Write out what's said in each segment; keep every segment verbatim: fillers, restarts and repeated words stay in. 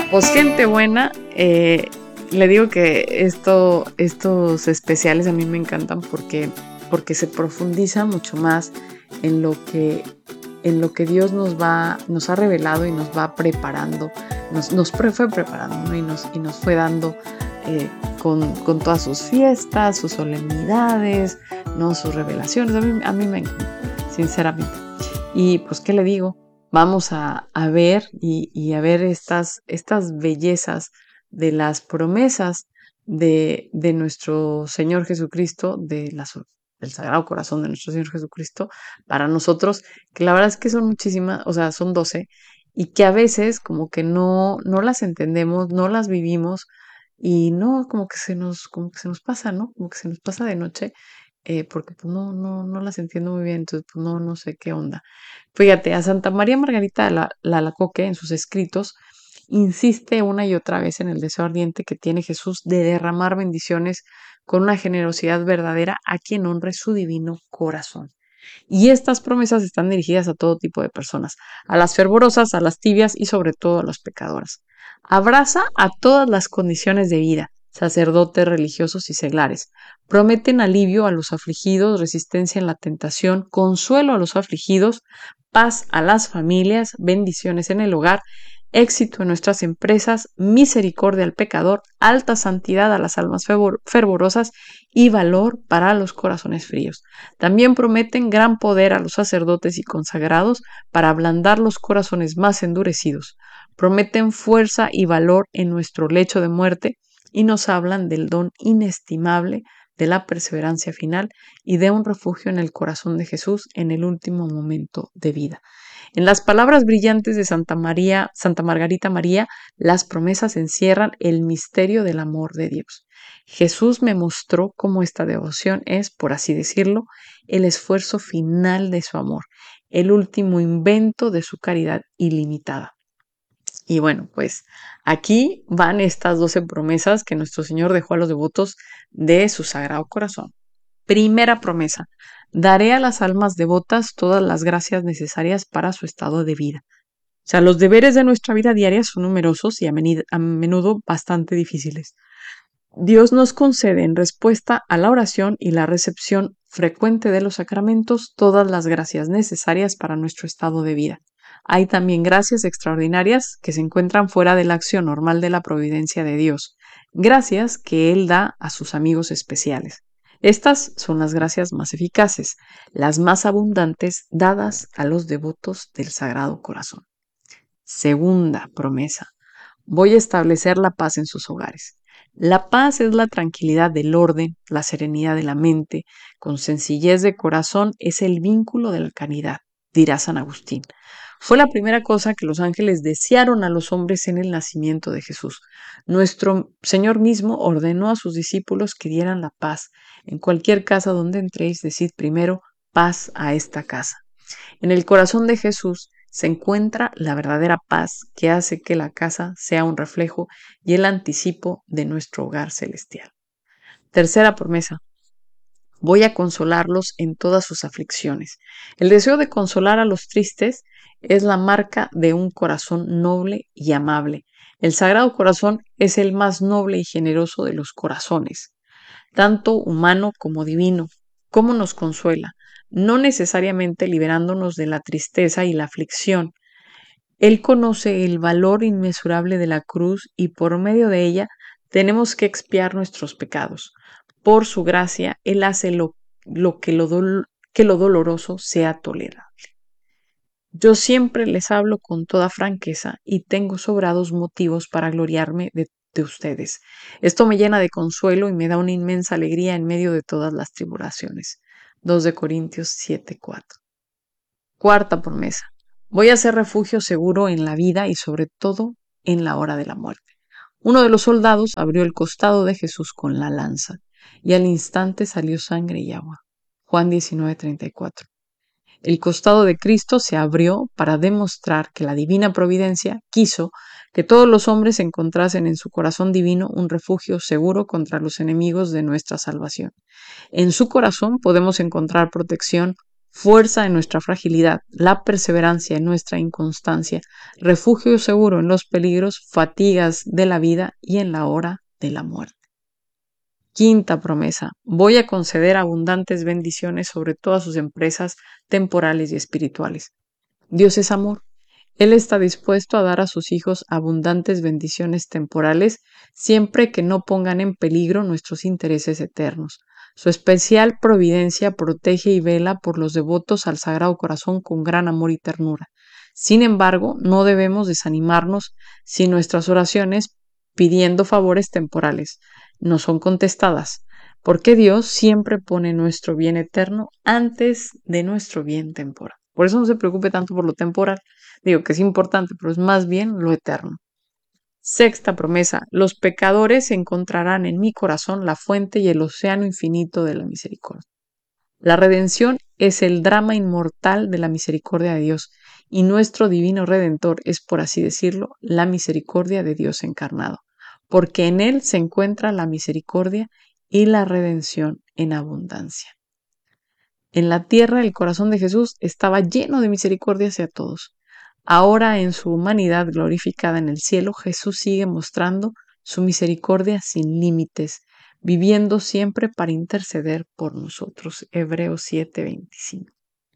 Pues gente buena, eh, le digo que esto, estos especiales a mí me encantan porque, porque se profundiza mucho más en lo que, en lo que Dios nos va, nos ha revelado y nos va preparando, nos, nos pre- fue preparando, ¿no? y, nos, y nos fue dando eh, con, con todas sus fiestas, sus solemnidades, ¿no? Sus revelaciones. A mí, a mí me encanta, sinceramente. Y pues, ¿qué le digo? Vamos a, a ver y, y a ver estas, estas bellezas de las promesas de, de nuestro Señor Jesucristo, de las, del Sagrado Corazón de nuestro Señor Jesucristo, para nosotros, que la verdad es que son muchísimas, o sea, son doce, y que a veces como que no, no las entendemos, no las vivimos, y no, como que se nos, como que se nos pasa, ¿no? Como que se nos pasa de noche, eh, porque pues no, no, no las entiendo muy bien, entonces pues no, no sé qué onda. Fíjate, a Santa María Margarita la, la Alacoque en sus escritos insiste una y otra vez en el deseo ardiente que tiene Jesús de derramar bendiciones con una generosidad verdadera a quien honre su divino corazón. Y estas promesas están dirigidas a todo tipo de personas, a las fervorosas, a las tibias y sobre todo a las pecadoras. Abraza a todas las condiciones de vida, sacerdotes, religiosos y seglares. Prometen alivio a los afligidos, resistencia en la tentación, consuelo a los afligidos, paz a las familias, bendiciones en el hogar, éxito en nuestras empresas, misericordia al pecador, alta santidad a las almas fervorosas y valor para los corazones fríos. También prometen gran poder a los sacerdotes y consagrados para ablandar los corazones más endurecidos. Prometen fuerza y valor en nuestro lecho de muerte y nos hablan del don inestimable de la perseverancia final y de un refugio en el corazón de Jesús en el último momento de vida. En las palabras brillantes de Santa María, Santa Margarita María, las promesas encierran el misterio del amor de Dios. Jesús me mostró cómo esta devoción es, por así decirlo, el esfuerzo final de su amor, el último invento de su caridad ilimitada. Y bueno, pues aquí van estas doce promesas que nuestro Señor dejó a los devotos de su Sagrado Corazón. Primera promesa: daré a las almas devotas todas las gracias necesarias para su estado de vida. O sea, los deberes de nuestra vida diaria son numerosos y a menudo bastante difíciles. Dios nos concede en respuesta a la oración y la recepción frecuente de los sacramentos todas las gracias necesarias para nuestro estado de vida. Hay también gracias extraordinarias que se encuentran fuera de la acción normal de la providencia de Dios, gracias que Él da a sus amigos especiales. Estas son las gracias más eficaces, las más abundantes dadas a los devotos del Sagrado Corazón. Segunda promesa: voy a establecer la paz en sus hogares. La paz es la tranquilidad del orden, la serenidad de la mente, con sencillez de corazón es el vínculo de la caridad, dirá San Agustín. Fue la primera cosa que los ángeles desearon a los hombres en el nacimiento de Jesús. Nuestro Señor mismo ordenó a sus discípulos que dieran la paz. En cualquier casa donde entréis, decid primero, paz a esta casa. En el corazón de Jesús se encuentra la verdadera paz que hace que la casa sea un reflejo y el anticipo de nuestro hogar celestial. Tercera promesa: voy a consolarlos en todas sus aflicciones. El deseo de consolar a los tristes es la marca de un corazón noble y amable. El Sagrado Corazón es el más noble y generoso de los corazones, tanto humano como divino. ¿Cómo nos consuela? No necesariamente liberándonos de la tristeza y la aflicción. Él conoce el valor inmesurable de la cruz y por medio de ella tenemos que expiar nuestros pecados. Por su gracia, Él hace lo, lo, que, lo dol, que lo doloroso sea tolerable. Yo siempre les hablo con toda franqueza y tengo sobrados motivos para gloriarme de, de ustedes. Esto me llena de consuelo y me da una inmensa alegría en medio de todas las tribulaciones. dos de Corintios siete cuatro. Cuarta promesa: voy a ser refugio seguro en la vida y sobre todo en la hora de la muerte. Uno de los soldados abrió el costado de Jesús con la lanza y al instante salió sangre y agua. Juan diecinueve treinta y cuatro. El costado de Cristo se abrió para demostrar que la divina providencia quiso que todos los hombres encontrasen en su corazón divino un refugio seguro contra los enemigos de nuestra salvación. En su corazón podemos encontrar protección fuerza en nuestra fragilidad, la perseverancia en nuestra inconstancia, refugio seguro en los peligros, fatigas de la vida y en la hora de la muerte. Quinta promesa, voy a conceder abundantes bendiciones sobre todas sus empresas temporales y espirituales. Dios es amor. Él está dispuesto a dar a sus hijos abundantes bendiciones temporales siempre que no pongan en peligro nuestros intereses eternos. Su especial providencia protege y vela por los devotos al Sagrado Corazón con gran amor y ternura. Sin embargo, no debemos desanimarnos si nuestras oraciones pidiendo favores temporales no son contestadas, porque Dios siempre pone nuestro bien eterno antes de nuestro bien temporal. Por eso no se preocupe tanto por lo temporal. Digo que es importante, pero es más bien lo eterno. Sexta promesa, los pecadores encontrarán en mi corazón la fuente y el océano infinito de la misericordia. La redención es el drama inmortal de la misericordia de Dios y nuestro divino Redentor es, por así decirlo, la misericordia de Dios encarnado, porque en Él se encuentra la misericordia y la redención en abundancia. En la tierra el corazón de Jesús estaba lleno de misericordia hacia todos. Ahora en su humanidad glorificada en el cielo, Jesús sigue mostrando su misericordia sin límites, viviendo siempre para interceder por nosotros. Hebreos siete veinticinco.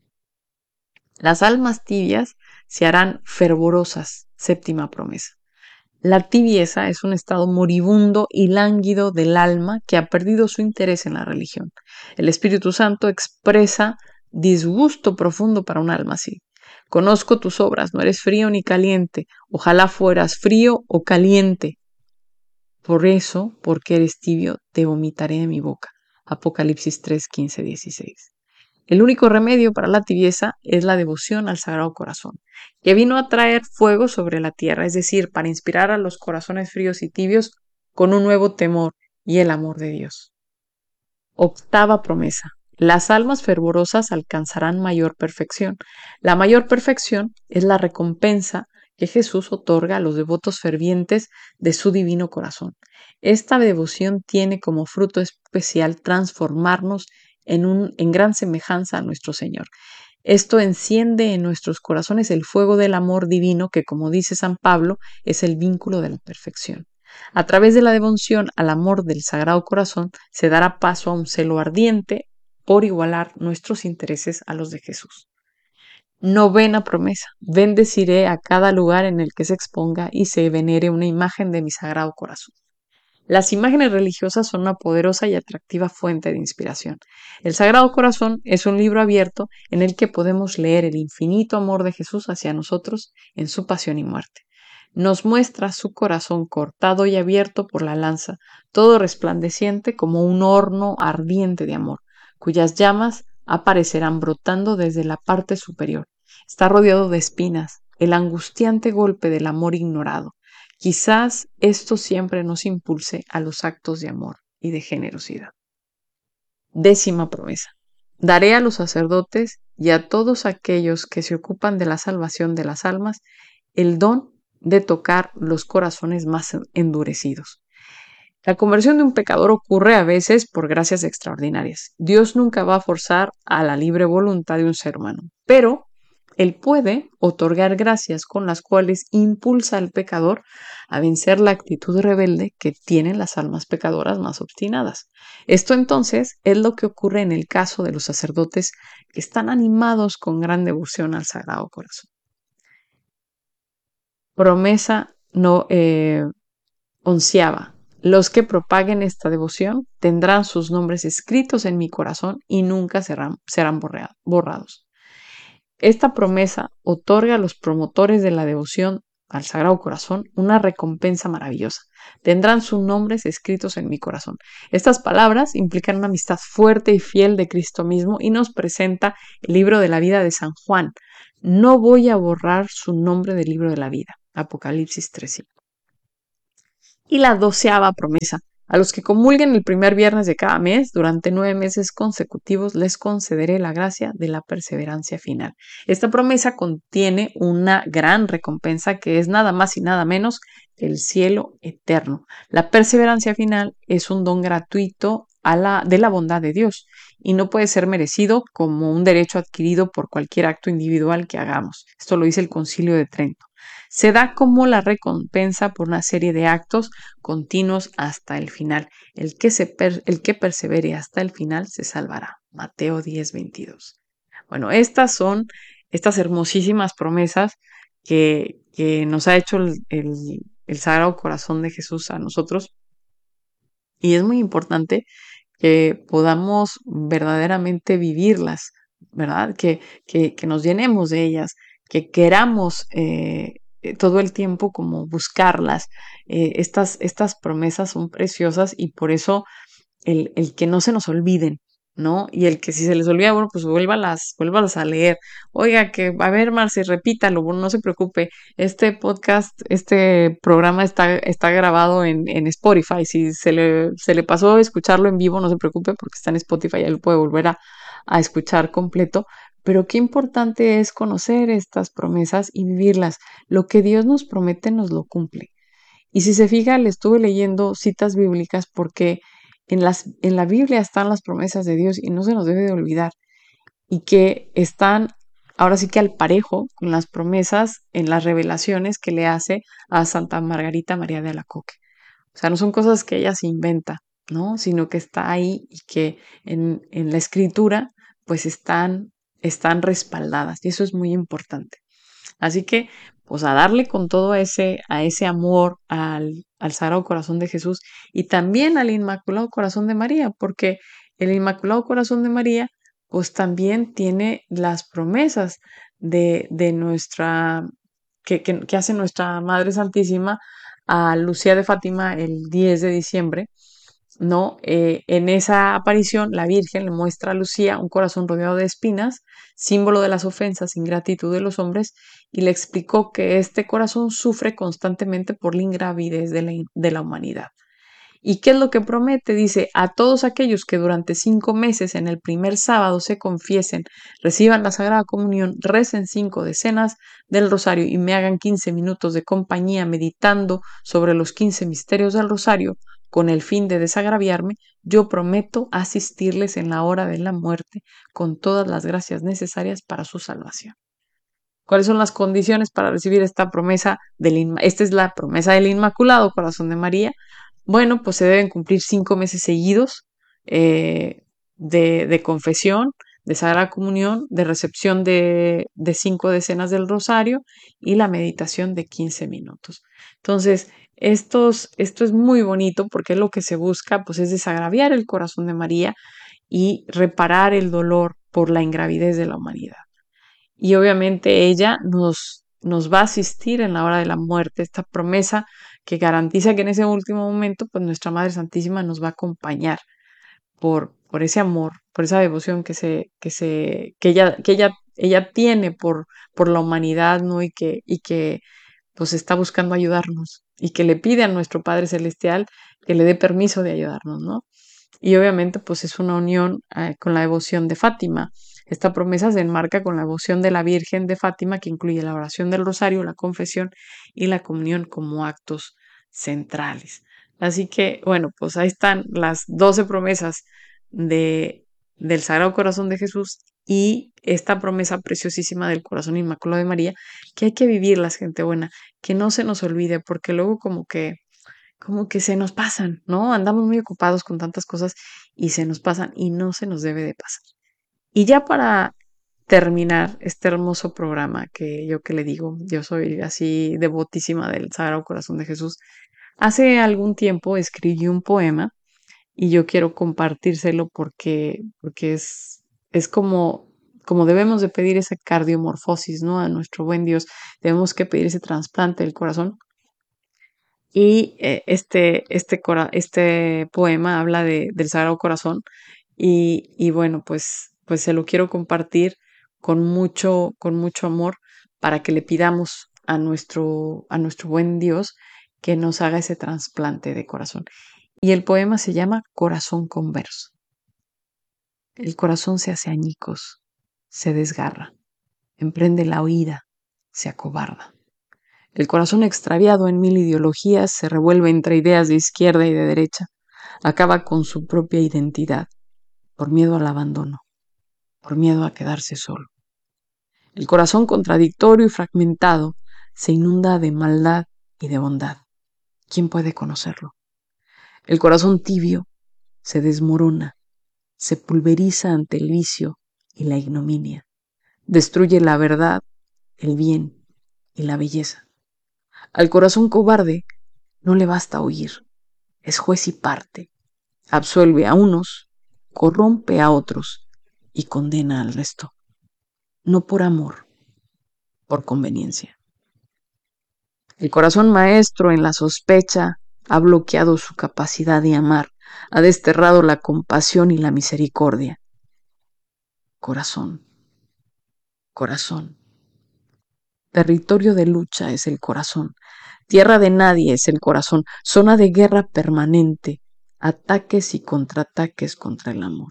Las almas tibias se harán fervorosas. Séptima promesa. La tibieza es un estado moribundo y lánguido del alma que ha perdido su interés en la religión. El Espíritu Santo expresa disgusto profundo para un alma así. Conozco tus obras, no eres frío ni caliente. Ojalá fueras frío o caliente. Por eso, porque eres tibio, te vomitaré de mi boca. Apocalipsis tres, quince, dieciséis. El único remedio para la tibieza es la devoción al Sagrado Corazón, que vino a traer fuego sobre la tierra, es decir, para inspirar a los corazones fríos y tibios con un nuevo temor y el amor de Dios. Octava promesa. Las almas fervorosas alcanzarán mayor perfección. La mayor perfección es la recompensa que Jesús otorga a los devotos fervientes de su divino corazón. Esta devoción tiene como fruto especial transformarnos en, un, en gran semejanza a nuestro Señor. Esto enciende en nuestros corazones el fuego del amor divino que, como dice San Pablo, es el vínculo de la perfección. A través de la devoción al amor del Sagrado Corazón se dará paso a un celo ardiente por igualar nuestros intereses a los de Jesús. Novena promesa. Bendeciré a cada lugar en el que se exponga y se venere una imagen de mi Sagrado Corazón. Las imágenes religiosas son una poderosa y atractiva fuente de inspiración. El Sagrado Corazón es un libro abierto en el que podemos leer el infinito amor de Jesús hacia nosotros en su pasión y muerte. Nos muestra su corazón cortado y abierto por la lanza, todo resplandeciente como un horno ardiente de amor, cuyas llamas aparecerán brotando desde la parte superior. Está rodeado de espinas, el angustiante golpe del amor ignorado. Quizás esto siempre nos impulse a los actos de amor y de generosidad. Décima promesa. Daré a los sacerdotes y a todos aquellos que se ocupan de la salvación de las almas el don de tocar los corazones más endurecidos. La conversión de un pecador ocurre a veces por gracias extraordinarias. Dios nunca va a forzar a la libre voluntad de un ser humano, pero Él puede otorgar gracias con las cuales impulsa al pecador a vencer la actitud rebelde que tienen las almas pecadoras más obstinadas. Esto entonces es lo que ocurre en el caso de los sacerdotes que están animados con gran devoción al Sagrado Corazón. Promesa no eh, onceava. Los que propaguen esta devoción tendrán sus nombres escritos en mi corazón y nunca serán, serán borrados. Esta promesa otorga a los promotores de la devoción al Sagrado Corazón una recompensa maravillosa. Tendrán sus nombres escritos en mi corazón. Estas palabras implican una amistad fuerte y fiel de Cristo mismo y nos presenta el libro de la vida de San Juan. No voy a borrar su nombre del libro de la vida. Apocalipsis tres. Y la doceava promesa. A los que comulguen el primer viernes de cada mes, durante nueve meses consecutivos, les concederé la gracia de la perseverancia final. Esta promesa contiene una gran recompensa que es nada más y nada menos que el cielo eterno. La perseverancia final es un don gratuito a la, de la bondad de Dios y no puede ser merecido como un derecho adquirido por cualquier acto individual que hagamos. Esto lo dice el Concilio de Trento. Se da como la recompensa por una serie de actos continuos hasta el final. El que, se per- el que persevere hasta el final se salvará. Mateo diez veintidós. Bueno, estas son estas hermosísimas promesas que, que nos ha hecho el, el, el Sagrado Corazón de Jesús a nosotros. Y es muy importante que podamos verdaderamente vivirlas, ¿verdad? Que, que, que nos llenemos de ellas, que queramos eh, eh, todo el tiempo como buscarlas. Eh, estas, estas promesas son preciosas y por eso el, el que no se nos olviden, ¿no? Y el que si se les olvida, bueno, pues vuélvalas, vuélvalas a leer. Oiga, que, a ver, Marce, repítalo, bueno, no se preocupe. Este podcast, este programa está, está grabado en, en Spotify. Si se le, se le pasó a escucharlo en vivo, no se preocupe porque está en Spotify, ya lo puede volver a, a escuchar completo. Pero qué importante es conocer estas promesas y vivirlas. Lo que Dios nos promete nos lo cumple. Y si se fija, le estuve leyendo citas bíblicas porque en, las, en la Biblia están las promesas de Dios y no se nos debe de olvidar. Y que están ahora sí que al parejo con las promesas en las revelaciones que le hace a Santa Margarita María de Alacoque. O sea, no son cosas que ella se inventa, ¿no? Sino que está ahí y que en, en la escritura pues están, están respaldadas. Y eso es muy importante. Así que, pues a darle con todo a ese, a ese amor al, al Sagrado Corazón de Jesús y también al Inmaculado Corazón de María, porque el Inmaculado Corazón de María, pues también tiene las promesas de, de nuestra, que, que, que hace nuestra Madre Santísima a Lucía de Fátima el diez de diciembre, ¿no? Eh, en esa aparición, la Virgen le muestra a Lucía un corazón rodeado de espinas, símbolo de las ofensas, ingratitud de los hombres, y le explicó que este corazón sufre constantemente por la ingravidez de la, de la humanidad. ¿Y qué es lo que promete? Dice, a todos aquellos que durante cinco meses en el primer sábado se confiesen, reciban la Sagrada Comunión, recen cinco decenas del rosario y me hagan quince minutos de compañía meditando sobre los quince misterios del rosario, con el fin de desagraviarme, yo prometo asistirles en la hora de la muerte con todas las gracias necesarias para su salvación. ¿Cuáles son las condiciones para recibir esta promesa del Inma- Esta es la promesa del Inmaculado Corazón de María. Bueno, pues se deben cumplir cinco meses seguidos eh, de, de confesión, de Sagrada Comunión, de recepción de, de cinco decenas del rosario y la meditación de quince minutos. Entonces, estos, esto es muy bonito porque lo que se busca pues, es desagraviar el corazón de María y reparar el dolor por la ingravidez de la humanidad. Y obviamente ella nos, nos va a asistir en la hora de la muerte, esta promesa que garantiza que en ese último momento, pues nuestra Madre Santísima nos va a acompañar por, por ese amor, por esa devoción que se, que se, que ella, que ella, ella tiene por, por la humanidad, ¿no? Y que, y que pues está buscando ayudarnos y que le pide a nuestro Padre Celestial que le dé permiso de ayudarnos, ¿no? Y obviamente pues es una unión eh, con la devoción de Fátima. Esta promesa se enmarca con la devoción de la Virgen de Fátima, que incluye la oración del rosario, la confesión y la comunión como actos centrales. Así que, bueno, pues ahí están las doce promesas de, del Sagrado Corazón de Jesús y esta promesa preciosísima del Corazón Inmaculado de María, que hay que vivirlas, gente buena, que no se nos olvide, porque luego como que como que se nos pasan, ¿no? Andamos muy ocupados con tantas cosas y se nos pasan y no se nos debe de pasar. Y ya para terminar este hermoso programa que yo que le digo, yo soy así devotísima del Sagrado Corazón de Jesús, hace algún tiempo escribí un poema y yo quiero compartírselo porque, porque es, es como, como debemos de pedir esa cardiomorfosis, ¿no? A nuestro buen Dios, debemos que pedir ese trasplante del corazón y eh, este, este, cora- este poema habla de, del Sagrado Corazón y, y bueno, pues, pues se lo quiero compartir con mucho, con mucho amor para que le pidamos a nuestro, a nuestro buen Dios que nos haga ese trasplante de corazón. Y el poema se llama Corazón Converso. El corazón se hace añicos, se desgarra, emprende la huida, se acobarda. El corazón extraviado en mil ideologías se revuelve entre ideas de izquierda y de derecha, acaba con su propia identidad. por miedo al abandono, por miedo a quedarse solo. El corazón contradictorio y fragmentado se inunda de maldad y de bondad. ¿Quién puede conocerlo? El corazón tibio se desmorona, se pulveriza ante el vicio y la ignominia. Destruye la verdad, el bien y la belleza. Al corazón cobarde no le basta oír, es juez y parte. Absuelve a unos, corrompe a otros y condena al resto. No por amor, por conveniencia. El corazón maestro en la sospecha ha bloqueado su capacidad de amar, ha desterrado la compasión y la misericordia. Corazón, corazón. Territorio de lucha es el corazón. Tierra de nadie es el corazón. Zona de guerra permanente. Ataques y contraataques contra el amor.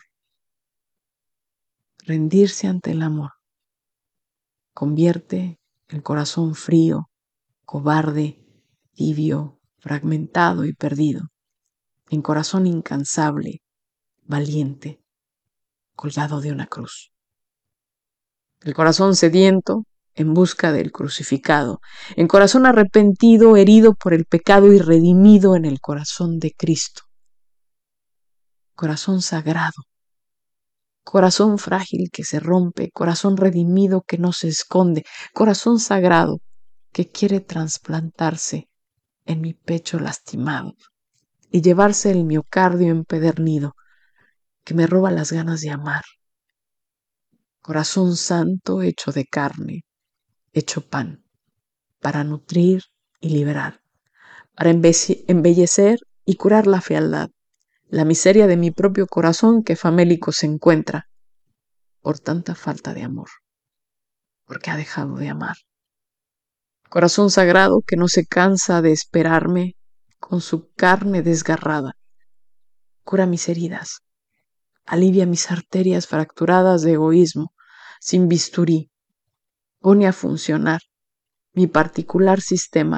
Rendirse ante el amor convierte el corazón frío, cobarde, tibio, fragmentado y perdido en corazón incansable, valiente, colgado de una cruz. El corazón sediento en busca del crucificado, en corazón arrepentido, herido por el pecado y redimido en el corazón de Cristo. Corazón sagrado, corazón frágil que se rompe, corazón redimido que no se esconde, corazón sagrado que quiere trasplantarse en mi pecho lastimado y llevarse el miocardio empedernido que me roba las ganas de amar. Corazón santo hecho de carne, hecho pan, para nutrir y liberar, para embellecer y curar la fealdad, la miseria de mi propio corazón que famélico se encuentra por tanta falta de amor, porque ha dejado de amar. Corazón sagrado que no se cansa de esperarme con su carne desgarrada, cura mis heridas, alivia mis arterias fracturadas de egoísmo, sin bisturí, pone a funcionar mi particular sistema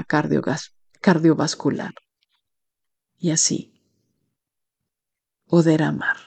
cardiovascular y así poder amar.